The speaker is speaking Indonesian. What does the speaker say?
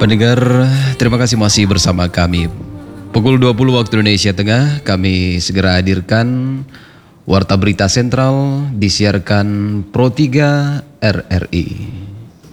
Pendengar, terima kasih masih bersama kami. Pukul 20 waktu Indonesia Tengah, kami segera hadirkan Warta Berita Sentral disiarkan Pro 3 RRI.